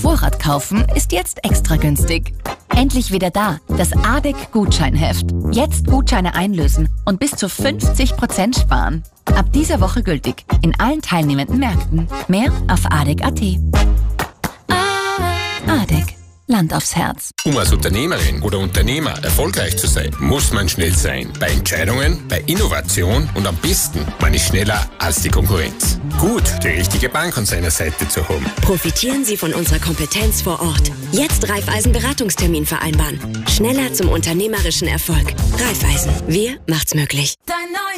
Vorrat kaufen ist jetzt extra günstig. Endlich wieder da, das ADEC-Gutscheinheft. Jetzt Gutscheine einlösen und bis zu 50% sparen. Ab dieser Woche gültig in allen teilnehmenden Märkten. Mehr auf adec.at. ADEC. Land aufs Herz. Um als Unternehmerin oder Unternehmer erfolgreich zu sein, muss man schnell sein. Bei Entscheidungen, bei Innovation und am besten, man ist schneller als die Konkurrenz. Gut, die richtige Bank an seiner Seite zu haben. Profitieren Sie von unserer Kompetenz vor Ort. Jetzt Raiffeisen Beratungstermin vereinbaren. Schneller zum unternehmerischen Erfolg. Raiffeisen. Wir macht's möglich.